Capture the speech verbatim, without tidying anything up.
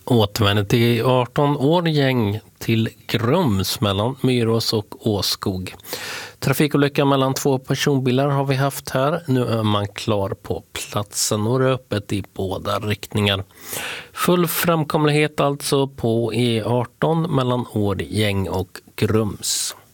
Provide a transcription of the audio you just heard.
Återvänder till arton år gäng till Grums mellan Myrås och Åskog. Trafikolyckan mellan två personbilar har vi haft här. Nu är man klar på platsen och det är öppet i båda riktningar. Full framkomlighet alltså på E arton mellan Årjäng och Grums.